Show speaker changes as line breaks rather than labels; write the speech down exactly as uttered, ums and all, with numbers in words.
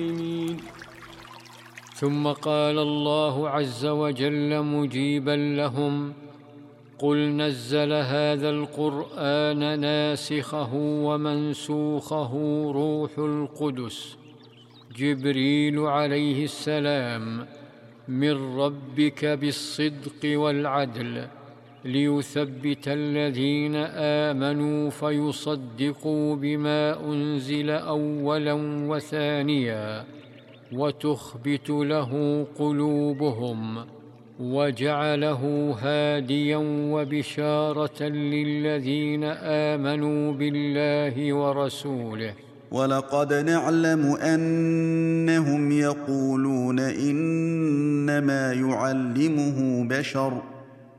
ثم قال الله عز وجل مجيبا لهم: قل نزل هذا القرآن ناسخه ومنسوخه روح القدس جبريل عليه السلام من ربك بالصدق والعدل ليثبت الذين آمنوا فيصدقوا بما أنزل أولا وثانيا وتخبت له قلوبهم، وجعله هاديا وبشارة للذين آمنوا بالله ورسوله.
ولقد نعلم أنهم يقولون إنما يعلمه بشر